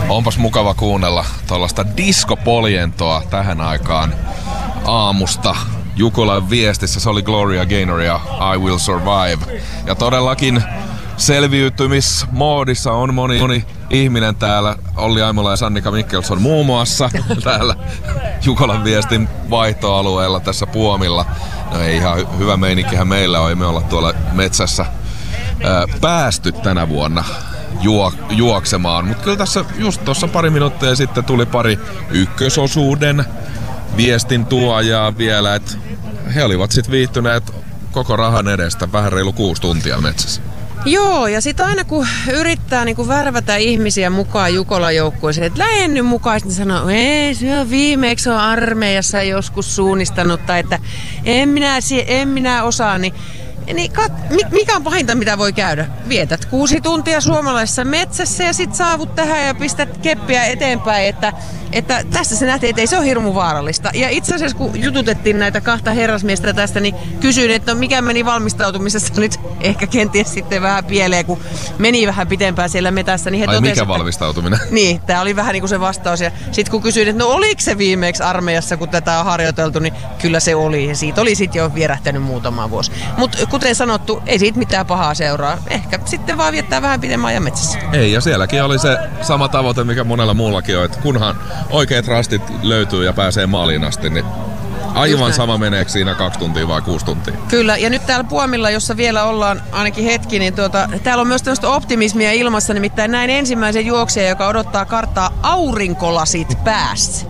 Onpas mukava kuunnella tuollaista diskopoljentoa tähän aikaan aamusta. Jukolan viestissä se oli Gloria Gaynor ja I Will Survive. Ja todellakin selviytymismoodissa on moni ihminen täällä. Olli Aimola ja Sannika Mikkelson muun muassa täällä Jukolan viestin vaihtoalueella tässä Puomilla. No ei ihan hyvä meininkihän meillä on, ei me olla tuolla metsässä päästy tänä vuonna juoksemaan. Mutta kyllä tässä just tuossa pari minuuttia sitten tuli pari ykkösosuuden viestin tuojaa vielä, että he olivat sitten viihtyneet koko rahan edestä vähän reilu 6 tuntia metsässä. Joo, ja sitten aina kun yrittää niinku värvätä ihmisiä mukaan Jukolan joukkueeseen, että lähden nyt mukaan, sitten sanoo, ei, se on viimeksi on armeijassa joskus suunnistanut, tai että en minä osaa, niin mikä on pahinta, mitä voi käydä? Vietät 6 tuntia suomalaisessa metsässä ja sit saavut tähän ja pistät keppiä eteenpäin, että tässä se nähtiin, että ei se ole hirmu vaarallista. Ja itse asiassa kun jututettiin näitä 2 herrasmiestä tästä, niin kysyin, että mikä meni valmistautumisessa nyt ehkä kenties sitten vähän pieleen, kun meni vähän pitempään siellä metässä. Niin he totesivat, mikä valmistautuminen? Niin, tää oli vähän niin kuin se vastaus. Ja sit kun kysyin, että no oliko se viimeksi armeijassa, kun tätä on harjoiteltu, niin kyllä se oli. Ja siitä oli sitten jo vierähtänyt muutama vuosi. Mutta kuten sanottu, ei siitä mitään pahaa seuraa. Ehkä sitten vaan viettää vähän pidemmän ajan metsässä. Ei, ja sielläkin oli se sama tavoite, mikä monella muullakin on, että kunhan oikeat rastit löytyy ja pääsee maaliin asti, niin aivan sama meneekö siinä 2 tuntia vai 6 tuntia. Kyllä, ja nyt täällä Puomilla, jossa vielä ollaan ainakin hetki, niin täällä on myös tämmöistä optimismia ilmassa, nimittäin näin ensimmäisen juoksijan, joka odottaa karttaa aurinkolasit päässä.